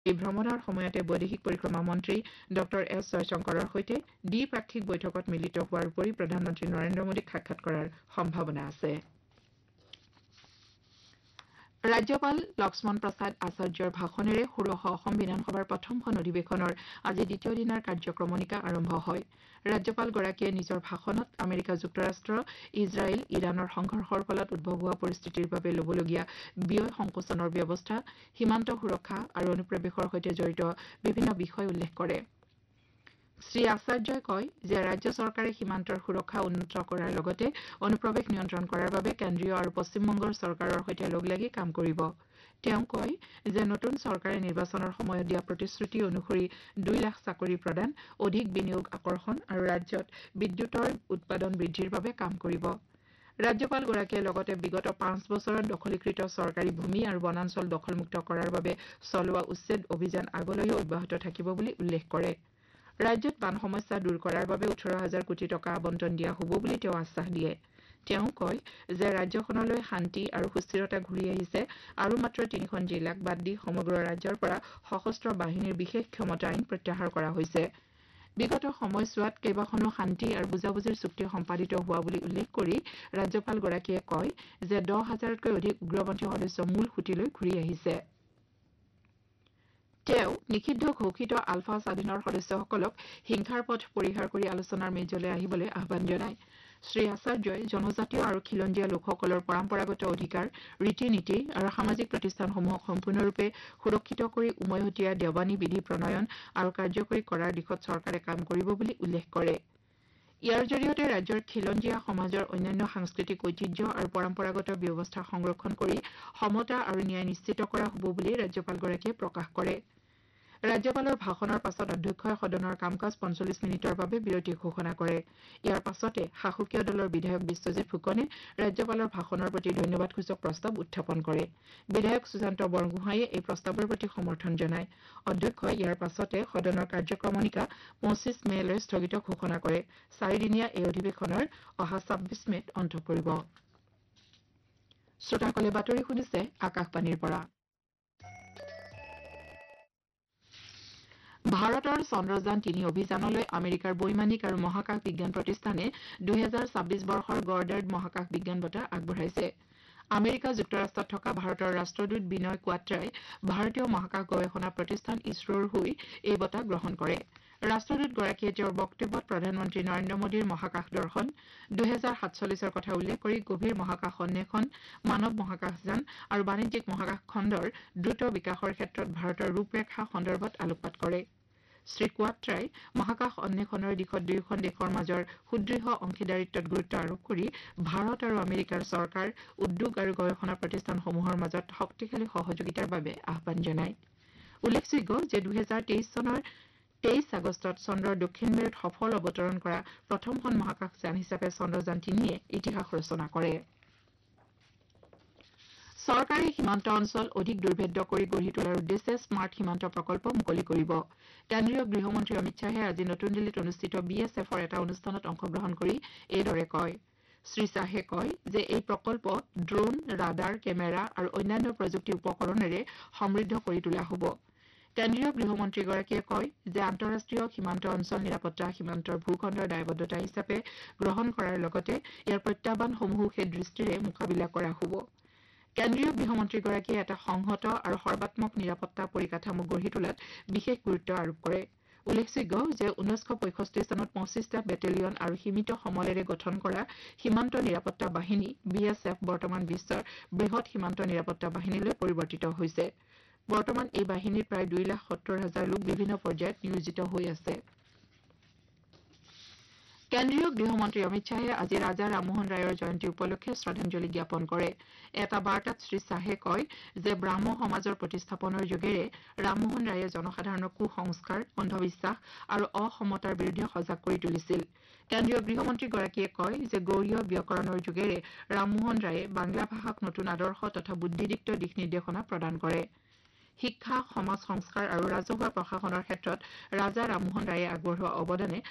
এই ভ্ৰমণৰ সময়তে বৈদেশিক পৰিক্ৰমা মন্ত্ৰী ডক্টৰ এছ জয়শংকৰৰ সৈতে দ্বিপাক্ষিক বৈঠকত মিলিত হোৱাৰ উপৰি প্ৰধানমন্ত্ৰী নৰেন্দ্ৰ মোদীক সাক্ষাৎ কৰাৰ সম্ভাৱনা আছে। ৰাজ্যপাল লক্ষ্মণ প্ৰসাদ আচাৰ্যৰ ভাষণেৰে ষোড়শ অসম বিধানসভাৰ প্ৰথমখন অধিৱেশনৰ আজি দ্বিতীয় দিনাৰ কাৰ্যক্ৰমণিকা আৰম্ভ হয়। ৰাজ্যপালগৰাকীয়ে নিজৰ ভাষণত আমেৰিকা যুক্তৰাষ্ট্ৰ, ইজৰাইল, ইৰাণৰ সংঘৰ্ষৰ ফলত উদ্ভৱ হোৱা পৰিস্থিতিৰ বাবে ল'বলগীয়া ব্যয় সংকোচনৰ ব্যৱস্থা, সীমান্ত সুৰক্ষা আৰু অনুপ্ৰৱেশৰ সৈতে জড়িত বিভিন্ন বিষয় উল্লেখ কৰে। শ্ৰী আচাৰ্যই কয় যে ৰাজ্য চৰকাৰে সীমান্তৰ সুৰক্ষা উন্নত কৰাৰ লগতে অনুপ্ৰৱেশ নিয়ন্ত্ৰণ কৰাৰ বাবে কেন্দ্ৰীয় আৰু পশ্চিমবংগৰ চৰকাৰৰ সৈতে লগ লাগি কাম কৰিব। তেওঁ কয় যে নতুন চৰকাৰে নিৰ্বাচনৰ সময়ত দিয়া প্ৰতিশ্ৰুতি অনুসৰি 2 লাখ চাকৰি প্ৰদান, অধিক বিনিয়োগ আকৰ্ষণ আৰু ৰাজ্যত বিদ্যুৎৰ উৎপাদন বৃদ্ধিৰ বাবে কাম কৰিব। ৰাজ্যপালগৰাকীয়ে লগতে বিগত 5 বছৰত দখলীকৃত চৰকাৰী ভূমি আৰু বনাঞ্চল দখলমুক্ত কৰাৰ বাবে চলোৱা উচ্ছেদ অভিযান আগলৈও অব্যাহত থাকিব বুলি উল্লেখ কৰে। ৰাজ্যত বান সমস্যা দূৰ কৰাৰ বাবে 18,000 কোটি টকা আবণ্টন দিয়া হ'ব বুলি তেওঁ আশ্বাস দিয়ে। তেওঁ কয় যে ৰাজ্যখনলৈ শান্তি আৰু সুস্থিৰতা ঘূৰি আহিছে আৰু মাত্ৰ 3খন জিলাক বাদ দি সমগ্ৰ ৰাজ্যৰ পৰা সশস্ত্ৰ বাহিনীৰ বিশেষ ক্ষমতা আইন প্ৰত্যাহাৰ কৰা হৈছে। বিগত সময়ছোৱাত কেইবাখনো শান্তি আৰু বুজাবুজিৰ চুক্তি সম্পাদিত হোৱা বুলি উল্লেখ কৰি ৰাজ্যপালগৰাকীয়ে কয় যে 10,000তকৈ অধিক উগ্ৰপন্থী সদস্য মূল সুঁতিলৈ ঘূৰি আহিছে। তেওঁ নিষিদ্ধ ঘোষিত আলফা স্বাধীনৰ সদস্যসকলক হিংসাৰ পথ পৰিহাৰ কৰি আলোচনাৰ মেজলৈ আহিবলৈ আহ্বান জনায়। শ্ৰী আচাৰ্যই জনজাতীয় আৰু খিলঞ্জীয়া লোকসকলৰ পৰম্পৰাগত অধিকাৰ, ৰীতি-নীতি আৰু সামাজিক প্ৰতিষ্ঠানসমূহক সম্পূৰ্ণৰূপে সুৰক্ষিত কৰি উমৈহতীয়া দেৱানী বিধি প্ৰণয়ন আৰু কাৰ্যকৰী কৰাৰ দিশত চৰকাৰে কাম কৰিব বুলি উল্লেখ কৰে। ইয়াৰ জৰিয়তে ৰাজ্যৰ খিলঞ্জীয়া সমাজৰ অন্যান্য সাংস্কৃতিক ঐতিহ্য আৰু পৰম্পৰাগত ব্যৱস্থা সংৰক্ষণ কৰি সমতা আৰু ন্যায় নিশ্চিত কৰা হ'ব বুলি ৰাজ্যপালগৰাকীয়ে প্ৰকাশ কৰে। ৰাজ্যপালৰ ভাষণৰ পাছত অধ্যক্ষই সদনৰ কাম-কাজ 45 মিনিটৰ বাবে বিৰতি ঘোষণা কৰে। ইয়াৰ পাছতে শাসকীয় দলৰ বিধায়ক বিশ্বজিৎ ফুকনে ৰাজ্যপালৰ ভাষণৰ প্ৰতি ধন্যবাদসূচক প্ৰস্তাৱ উত্থাপন কৰে। বিধায়ক সুশান্ত বৰগোহাঁইয়ে এই প্ৰস্তাৱৰ প্ৰতি সমৰ্থন জনায়। অধ্যক্ষই ইয়াৰ পাছতে সদনৰ কাৰ্যক্ৰমণিকা 25 মে'লৈ স্থগিত ঘোষণা কৰে। 4দিনীয়া এই অধিৱেশনৰ অহা 26 মে'ত অন্ত পৰিব। শ্ৰোতাসকলে বাতৰি শুনিছে আকাশবাণীৰ পৰা। ভাৰতৰ চন্দ্ৰযান-3 অভিযানলৈ আমেৰিকাৰ বৈমানিক আৰু মহাকাশ বিজ্ঞান প্ৰতিষ্ঠানে 2026 বৰ্ষৰ গৰ্ডাৰ্ড মহাকাশ বিজ্ঞান বঁটা আগবঢ়াইছে। আমেৰিকা যুক্তৰাষ্ট্ৰত থকা ভাৰতৰ ৰাষ্ট্ৰদূত বিনয় কোৱাট্ৰাই ভাৰতীয় মহাকাশ গৱেষণা প্ৰতিষ্ঠান ইছৰোৰ হৈ এই বঁটা গ্ৰহণ কৰে। ৰাষ্ট্ৰদূতগৰাকীয়ে তেওঁৰ বক্তব্যত প্ৰধানমন্ত্ৰী নৰেন্দ্ৰ মোদীৰ মহাকাশ দৰ্শন, 2047ৰ কথা উল্লেখ কৰি গভীৰ মহাকাশ অন্বেষণ, মানৱ মহাকাশযান আৰু বাণিজ্যিক মহাকাশ খণ্ডৰ দ্ৰুত বিকাশৰ ক্ষেত্ৰত ভাৰতৰ ৰূপৰেখা সন্দৰ্ভত আলোকপাত কৰে। শ্ৰী কোৱাট্ৰাই মহাকাশ অন্বেষণৰ দিশত দুয়োখন দেশৰ মাজৰ সুদৃঢ় অংশীদাৰিত্বত গুৰুত্ব আৰোপ কৰি ভাৰত আৰু আমেৰিকাৰ চৰকাৰ, উদ্যোগ আৰু গৱেষণা প্ৰতিষ্ঠানসমূহৰ মাজত শক্তিশালী সহযোগিতাৰ বাবে আহ্বান জনায়। উল্লেখযোগ্য যে 2023 চনৰ 23 আগষ্টত চন্দ্ৰৰ দক্ষিণ মেৰুত সফল অৱতৰণ কৰা প্ৰথমখন মহাকাশযান হিচাপে চন্দ্ৰযান-3য়ে ইতিহাস ৰচনা কৰে। চৰকাৰে সীমান্ত অঞ্চল অধিক দুৰ্ভেদ্য কৰি গঢ়ি তোলাৰ উদ্দেশ্যে স্মাৰ্ট সীমান্ত প্ৰকল্প মুকলি কৰিব। কেন্দ্ৰীয় গৃহমন্ত্ৰী অমিত শ্বাহে আজি নতুন দিল্লীত অনুষ্ঠিত BSFৰ এটা অনুষ্ঠানত অংশগ্ৰহণ কৰি এইদৰে কয়। শ্ৰী শ্বাহে কয় যে এই প্ৰকল্প ড্ৰোন, ৰাডাৰ, কেমেৰা আৰু অন্যান্য প্ৰযুক্তি উপকৰণেৰে সমৃদ্ধ কৰি তোলা হ'ব। কেন্দ্ৰীয় গৃহমন্ত্ৰীগৰাকীয়ে কয় যে আন্তঃৰাষ্ট্ৰীয় সীমান্ত অঞ্চল নিৰাপত্তা সীমান্তৰ ভূখণ্ডৰ দায়বদ্ধতা হিচাপে গ্ৰহণ কৰাৰ লগতে ইয়াৰ প্ৰত্যাহ্বানসমূহো সেই দৃষ্টিৰে মোকাবিলা কৰা হ'ব। কেন্দ্ৰীয় গৃহমন্ত্ৰীগৰাকীয়ে এটা সংহত আৰু সৰ্বাত্মক নিৰাপত্তা পৰিকাঠামো গঢ়ি তোলাত বিশেষ গুৰুত্ব আৰোপ কৰে। উল্লেখযোগ্য যে 1965 চনত 25টা বেটেলিয়ন আৰু সীমিত সমলেৰে গঠন কৰা সীমান্ত নিৰাপত্তা বাহিনী BSF বৰ্তমান বিশ্বৰ বৃহৎ সীমান্ত নিৰাপত্তা বাহিনীলৈ পৰিৱৰ্তিত হৈছে। বৰ্তমান এই বাহিনীৰ প্ৰায় 2,70,000 লোক বিভিন্ন পৰ্যায়ত নিয়োজিত হৈ আছে। কেন্দ্ৰীয় গৃহমন্ত্ৰী অমিত শ্বাহে আজি ৰাজা ৰামমোহন ৰায়ৰ জয়ন্তী উপলক্ষে শ্ৰদ্ধাঞ্জলি জ্ঞাপন কৰে। এটা বাৰ্তাত শ্ৰী শ্বাহে কয় যে ব্ৰাহ্ম সমাজৰ প্ৰতিস্থাপনৰ যোগেৰে ৰামমোহন ৰায়ে জনসাধাৰণক কুসংস্কাৰ, অন্ধবিশ্বাস আৰু অসমতাৰ বিৰুদ্ধে সজাগ কৰি তুলিছিল। কেন্দ্ৰীয় গৃহমন্ত্ৰীগৰাকীয়ে কয় যে গৌড়ীয় ব্যাকৰণৰ যোগেৰে ৰামমোহন ৰায়ে বাংলা ভাষাক নতুন আদৰ্শ তথা বুদ্ধিদীপ্ত দিশ নিৰ্দেশনা প্ৰদান কৰে। শিক্ষা, সমাজ সংস্কাৰ আৰু ৰাজহুৱা প্ৰশাসনৰ ক্ষেত্ৰত ৰাজা ৰামমোহন ৰায়ে আগবঢ়োৱা অৱদানে